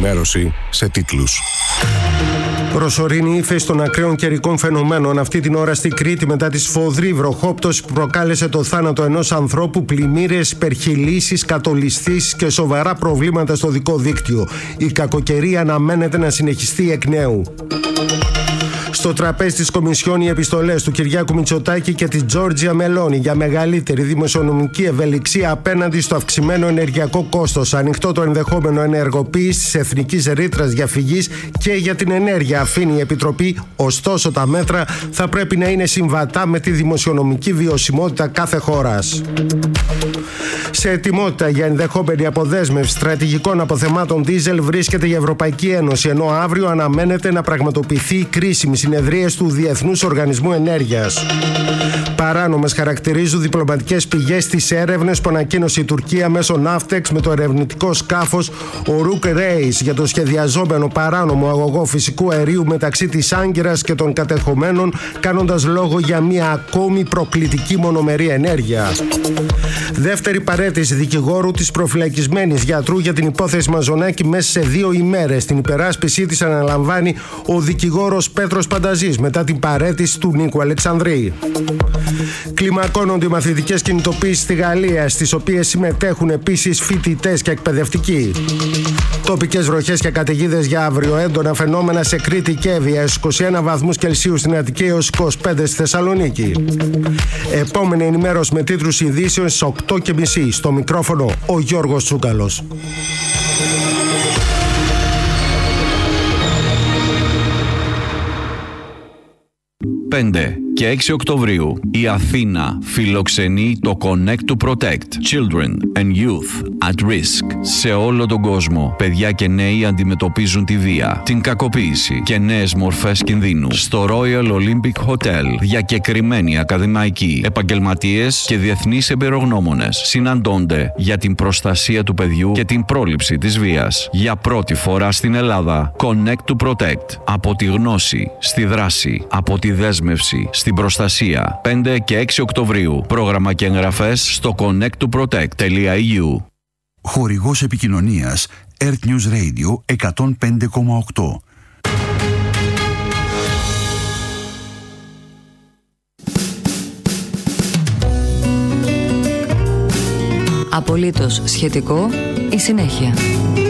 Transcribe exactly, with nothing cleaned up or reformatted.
Ενημέρωση σε τίτλους. Προσωρινή ύφεση των ακραίων καιρικών φαινομένων αυτή την ώρα στη Κρήτη μετά τη σφοδρή βροχόπτωση που προκάλεσε το θάνατο ενός ανθρώπου, πλημμύρες, υπερχειλήσεις, κατολισθήσεις και σοβαρά προβλήματα στο οδικό δίκτυο. Η κακοκαιρία αναμένεται να συνεχιστεί εκ νέου. Στο τραπέζι της Κομισιόν οι επιστολές του Κυριάκου Μητσοτάκη και της Τζόρτζια Μελώνη για μεγαλύτερη δημοσιονομική ευελιξία απέναντι στο αυξημένο ενεργειακό κόστος. Ανοιχτό το ενδεχόμενο ενεργοποίησης της εθνικής ρήτρας διαφυγής και για την ενέργεια, αφήνει η Επιτροπή. Ωστόσο, τα μέτρα θα πρέπει να είναι συμβατά με τη δημοσιονομική βιωσιμότητα κάθε χώρας. Σε ετοιμότητα για ενδεχόμενη αποδέσμευση στρατηγικών αποθεμάτων δίζελ βρίσκεται η Ευρωπαϊκή Ένωση, ενώ αύριο αναμένεται να πραγματοποιηθεί η κρίσιμη συνεδρίες του Διεθνούς Οργανισμού Ενέργειας. Παράνομες χαρακτηρίζουν διπλωματικές πηγές στις έρευνες που ανακοίνωσε η Τουρκία μέσω Ναύτεξ με το ερευνητικό σκάφος Ορούκ Ρέις για το σχεδιαζόμενο παράνομο αγωγό φυσικού αερίου μεταξύ της Άγκυρας και των κατεχομένων, κάνοντας λόγο για μια ακόμη προκλητική μονομερή ενέργεια. Δεύτερη παραίτηση δικηγόρου της προφυλακισμένης γιατρού για την υπόθεση Μαζονάκη μέσα σε δύο ημέρες. Την υπεράσπιση της αναλαμβάνει ο δικηγόρος Πέτρος Πανταζής μετά την παραίτηση του Νίκου Αλεξανδρή. Κλιμακώνονται οι μαθητικές κινητοποίησεις στη Γαλλία, στις οποίες συμμετέχουν επίσης φοιτητές και εκπαιδευτικοί. Τοπικές βροχές και καταιγίδες για αύριο, έντονα φαινόμενα σε Κρήτη και Εύβοια, είκοσι ένα βαθμούς Κελσίου στην Αττική έως είκοσι πέντε στη Θεσσαλονίκη. Επόμενη ενημέρωση με τίτλους ειδήσεων στις οκτώ και μισή. Στο μικρόφωνο ο Γιώργος Τσούκαλος. πέντε και έξι Οκτωβρίου η Αθήνα φιλοξενεί το Connect to Protect Children and Youth at Risk. Σε όλο τον κόσμο, παιδιά και νέοι αντιμετωπίζουν τη βία, την κακοποίηση και νέες μορφές κινδύνου. Στο Royal Olympic Hotel, διακεκριμένοι ακαδημαϊκοί, επαγγελματίες και διεθνείς εμπειρογνώμονες συναντώνται για την προστασία του παιδιού και την πρόληψη της βίας. Για πρώτη φορά στην Ελλάδα, Connect to Protect. Από τη γνώση στη δράση, από τη δέσμευση στην προστασία. πέντε και έξι Οκτωβρίου. Πρόγραμμα και εγγραφές στο connect to protect τελεία e u. Χορηγός επικοινωνίας Earth News Radio εκατόν πέντε κόμμα οκτώ. Απολύτως σχετικό η συνέχεια.